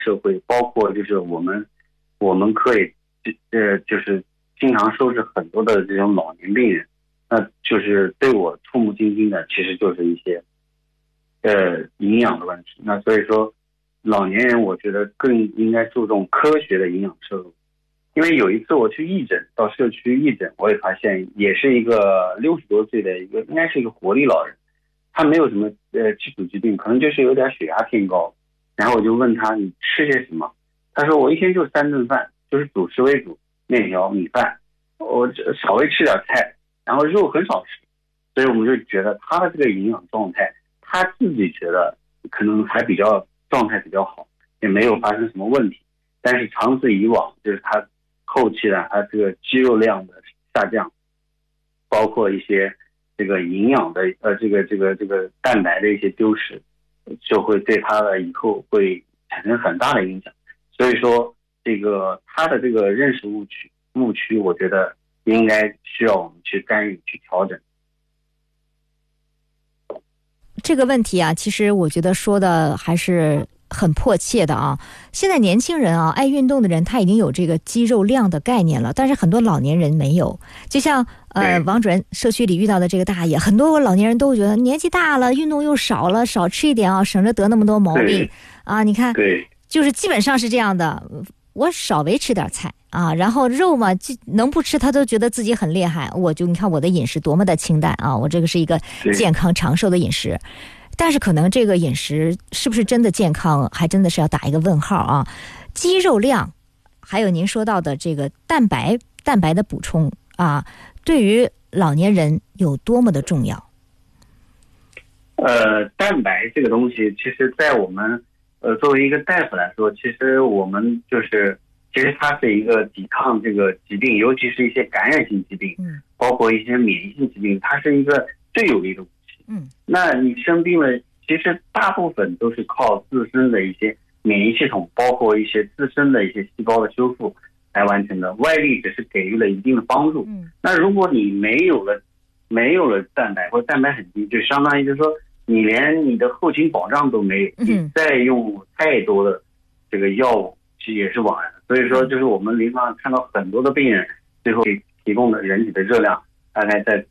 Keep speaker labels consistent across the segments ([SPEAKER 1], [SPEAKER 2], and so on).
[SPEAKER 1] 社会，包括就是我们可以就是经常收治很多的这种老年病人，那就是对我触目惊心的，其实就是一些营养的问题。那所以说，老年人我觉得更应该注重科学的营养摄入。因为有一次我去义诊，到社区义诊，我也发现也是一个60多岁的应该是一个活力老人，他没有什么基础疾病，可能就是有点血压偏高。然后我就问他你吃些什么，他说我一天就3顿饭，就是主食为主，面条、米饭，我稍微吃点菜，然后肉很少吃。所以我们就觉得他的这个营养状态，他自己觉得可能还状态比较好，也没有发生什么问题。但是长此以往，就是他后期呢，他这个肌肉量的下降，包括一些这个营养的这个蛋白的一些丢失，就会对他的以后会产生很大的影响。所以说这个他的这个认识误区，我觉得应该需要我们去干预去调整。
[SPEAKER 2] 这个问题啊，其实我觉得说的还是很迫切的啊。现在年轻人啊，爱运动的人他已经有这个肌肉量的概念了，但是很多老年人没有。就像王主任社区里遇到的这个大爷，很多老年人都觉得年纪大了，运动又少了，少吃一点啊，省着得那么多毛病啊。你看，就是基本上是这样的。我稍微吃点菜啊，然后肉嘛，能不吃他都觉得自己很厉害。你看我的饮食多么的清淡啊，我这个是一个健康长寿的饮食。但是可能这个饮食是不是真的健康，还真的是要打一个问号啊。肌肉量，还有您说到的这个蛋白的补充啊，对于老年人有多么的重要？
[SPEAKER 1] 蛋白这个东西，其实在我们作为一个大夫来说，其实我们其实它是一个抵抗这个疾病，尤其是一些感染性疾病，包括一些免疫性疾病，它是一个最有力的武器。那你生病了，其实大部分都是靠自身的一些免疫系统，包括一些自身的一些细胞的修复来完成的，外力只是给予了一定的帮助。那如果你没有了蛋白，或者蛋白很低，就相当于就是说你连你的后勤保障都没有，你再用太多的这个药物其实也是枉然的。所以说就是我们临床上看到很多的病人最后提供的人体的热量大概在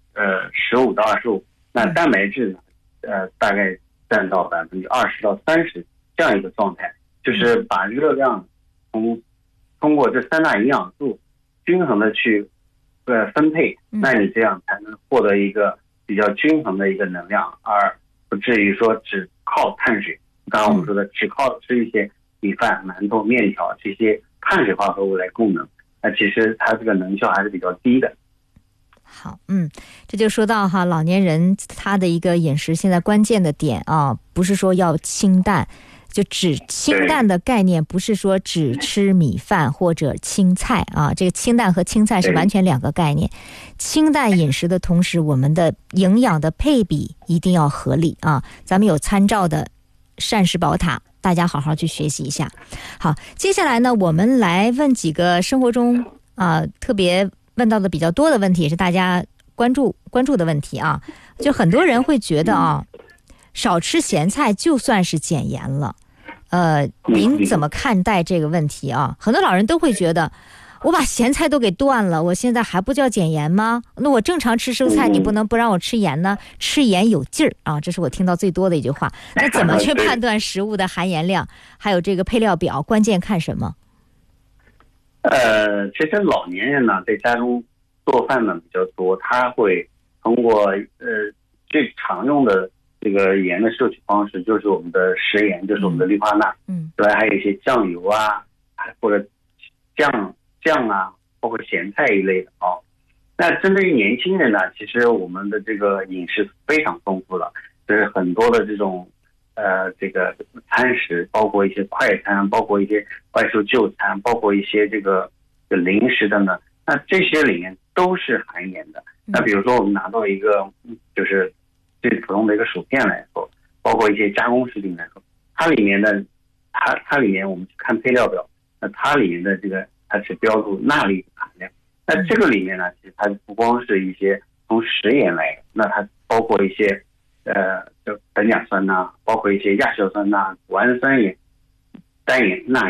[SPEAKER 1] 15到25，那蛋白质呢大概占到20%到30%这样一个状态，就是把热量通过这3大营养素均衡的去分配，那你这样才能获得一个比较均衡的一个能量，而不至于说只靠碳水。刚刚我们说的只靠吃一些米饭、馒头、面条这些碳水化合物来供能，那其实它这个能效还是比较低的。
[SPEAKER 2] 好，这就说到哈，老年人他的一个饮食现在关键的点啊，不是说要清淡，就只清淡的概念不是说只吃米饭或者青菜啊，这个清淡和青菜是完全两个概念。清淡饮食的同时，我们的营养的配比一定要合理啊。咱们有参照的膳食宝塔，大家好好去学习一下。好，接下来呢，我们来问几个生活中特别问到的比较多的问题，也是大家关注的问题啊。就很多人会觉得少吃咸菜就算是减盐了。您怎么看待这个问题啊？很多老人都会觉得，我把咸菜都给断了，我现在还不叫减盐吗？那我正常吃蔬菜，你不能不让我吃盐呢？吃盐有劲儿啊，这是我听到最多的一句话。那怎么去判断食物的含盐量，还有这个配料表，关键看什么？
[SPEAKER 1] 其实老年人呢，在家中做饭呢比较多，他会通过最常用的这个盐的摄取方式，就是我们的食盐，就是我们的氯化钠，对吧？还有一些酱油啊，或者酱啊，包括咸菜一类的啊。那针对于年轻人呢，其实我们的这个饮食非常丰富了，就是很多的这种这个餐食，包括一些快餐，包括一些外出就餐，包括一些这个零食等等，那这些里面都是含盐的。那比如说我们拿到一个就是最普通的一个薯片来说，包括一些加工食品来说，它里面我们去看配料表，那它里面的这个它是标注钠离子含量。那这个里面呢，其实它不光是一些从食盐来的，那它包括一些就苯甲酸呐，包括一些亚硝酸呐、谷氨酸盐单饮那